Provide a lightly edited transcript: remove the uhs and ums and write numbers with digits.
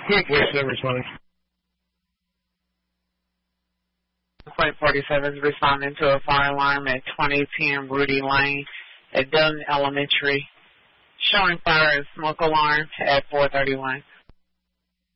Quick, wait, responding. Point 47 is responding to a fire alarm at 2010 Rudy Lane at Dillon Elementary, showing fire and smoke alarm at 431.